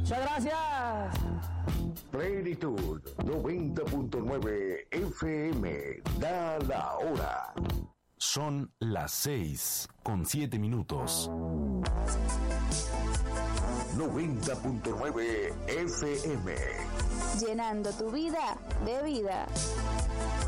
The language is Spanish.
Muchas gracias. Plenitud 90.9 FM. Da la hora. Son las 6:07. 90.9 FM. Llenando tu vida de vida.